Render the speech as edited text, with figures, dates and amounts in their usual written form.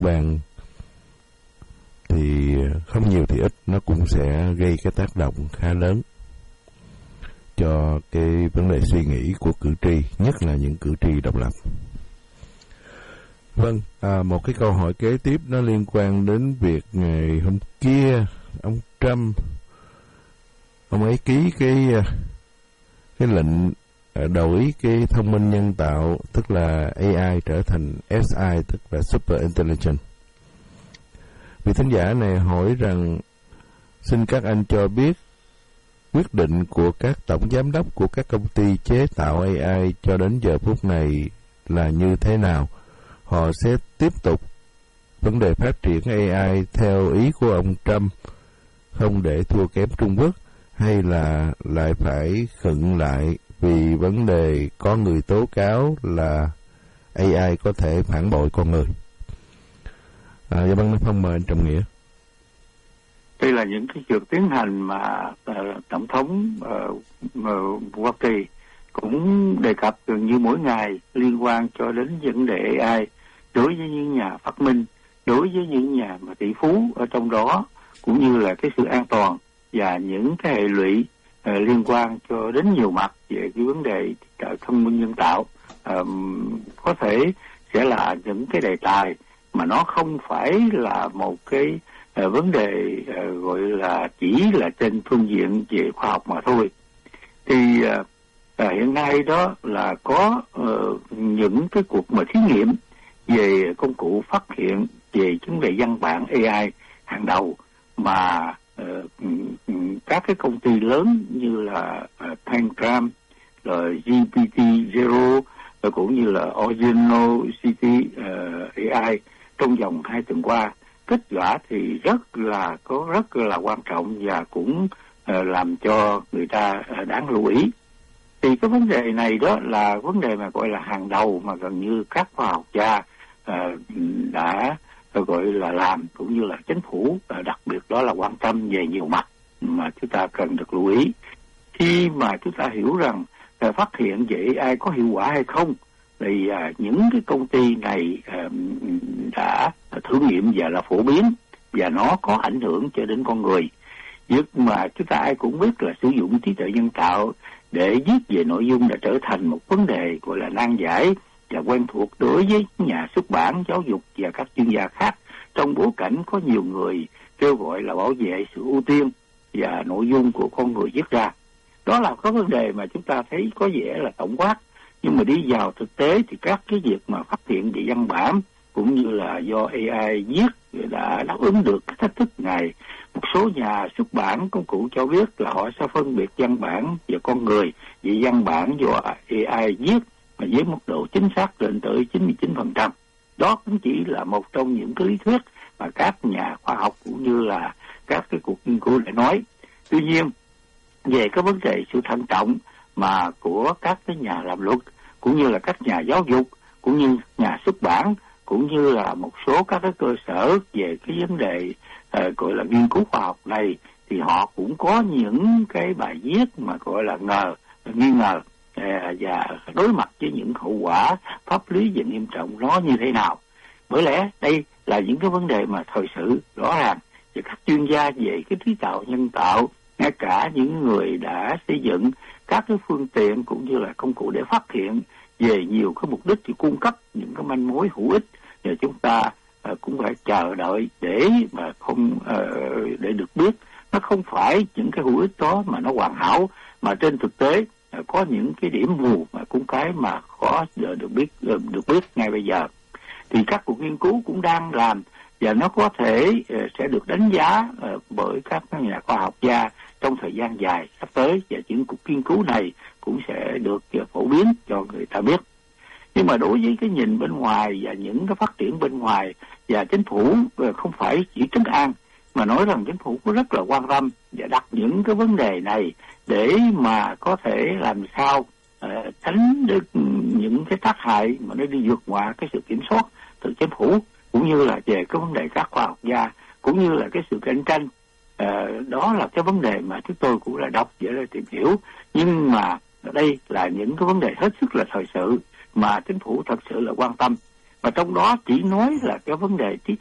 bàn thì không nhiều thì ít nó cũng sẽ gây cái tác động khá lớn cho cái vấn đề suy nghĩ của cử tri, nhất là những cử tri độc lập. Vâng, một cái câu hỏi kế tiếp nó liên quan đến việc ngày hôm kia ông Trump ông ấy ký cái lệnh đổi cái thông minh nhân tạo, tức là AI trở thành SI, tức là Super Intelligent. Vị thính giả này hỏi rằng xin các anh cho biết quyết định của các tổng giám đốc của các công ty chế tạo AI cho đến giờ phút này là như thế nào? Họ sẽ tiếp tục vấn đề phát triển AI theo ý của ông Trump, không để thua kém Trung Quốc, hay là lại phải khựng lại vì vấn đề có người tố cáo là AI có thể phản bội con người? Dạ vâng, Phong mời anh Trọng Nghĩa. Đây là những cái việc tiến hành mà Tổng thống Hoa Kỳ cũng đề cập gần như mỗi ngày liên quan cho đến vấn đề AI đối với những nhà phát minh, đối với những nhà mà tỷ phú ở trong đó, cũng như là cái sự an toàn và những cái hệ lụy liên quan cho đến nhiều mặt về cái vấn đề thông minh nhân tạo. Có thể sẽ là những cái đề tài mà nó không phải là một cái vấn đề gọi là chỉ là trên phương diện về khoa học mà thôi. Thì hiện nay đó là có những cái cuộc mà thí nghiệm về công cụ phát hiện về vấn đề văn bản AI hàng đầu mà các cái công ty lớn như là Pentagram, rồi GPT-0, cũng như là Original City AI trong vòng 2 tuần qua, kết quả thì rất là quan trọng và cũng làm cho người ta đáng lưu ý. Thì cái vấn đề này đó là vấn đề mà gọi là hàng đầu mà gần như các khoa học gia đã gọi là làm, cũng như là chính phủ đặc biệt đó là quan tâm về nhiều mặt mà chúng ta cần được lưu ý. Khi mà chúng ta hiểu rằng phát hiện về AI có hiệu quả hay không, thì những cái công ty này đã thử nghiệm và là phổ biến và nó có ảnh hưởng cho đến con người. Nhưng mà chúng ta ai cũng biết là sử dụng trí tuệ nhân tạo để viết về nội dung đã trở thành một vấn đề gọi là nan giải và quen thuộc đối với nhà xuất bản, giáo dục và các chuyên gia khác, trong bối cảnh có nhiều người kêu gọi là bảo vệ sự ưu tiên và nội dung của con người viết ra. Đó là có vấn đề mà chúng ta thấy có vẻ là tổng quát, nhưng mà đi vào thực tế thì các cái việc mà phát hiện về văn bản cũng như là do AI viết đã đáp ứng được cái thách thức này. Một số nhà xuất bản công cụ cho biết là họ sẽ phân biệt văn bản và con người vì văn bản do AI viết mà với mức độ chính xác lên tới 99%. Đó cũng chỉ là một trong những cái lý thuyết mà các nhà khoa học cũng như là các cái cuộc nghiên cứu đã nói. Tuy nhiên, về cái vấn đề sự thận trọng mà của các cái nhà làm luật, cũng như là các nhà giáo dục, cũng như nhà xuất bản, cũng như là một số các cái cơ sở về cái vấn đề gọi là nghiên cứu khoa học này, thì họ cũng có những cái bài viết mà gọi là nghi ngờ và đối mặt với những hậu quả pháp lý và nghiêm trọng nó như thế nào. Bởi lẽ đây là những cái vấn đề mà thời sự rõ ràng, và các chuyên gia về cái trí tuệ nhân tạo, ngay cả những người đã xây dựng các cái phương tiện cũng như là công cụ để phát hiện về nhiều cái mục đích thì cung cấp những cái manh mối hữu ích, và chúng ta cũng phải chờ đợi để mà không để được biết. Nó không phải những cái hữu ích đó mà nó hoàn hảo, mà trên thực tế có những cái điểm mù mà cũng cái mà khó được biết ngay bây giờ. Thì các cuộc nghiên cứu cũng đang làm, và nó có thể sẽ được đánh giá bởi các nhà khoa học gia trong thời gian dài sắp tới, và những cuộc nghiên cứu này cũng sẽ được phổ biến cho người ta biết. Nhưng mà đối với cái nhìn bên ngoài và những cái phát triển bên ngoài, và chính phủ không phải chỉ trấn an, mà nói rằng chính phủ cũng rất là quan tâm và đặt những cái vấn đề này để mà có thể làm sao tránh được những cái tác hại mà nó đi vượt ngoài cái sự kiểm soát từ chính phủ, cũng như là về cái vấn đề các khoa học gia, cũng như là cái sự cạnh tranh. Đó là cái vấn đề mà chúng tôi cũng là đọc để tìm hiểu. Nhưng mà đây là những cái vấn đề hết sức là thời sự mà chính phủ thật sự là quan tâm. mà trong đó chỉ nói là cái vấn đề trí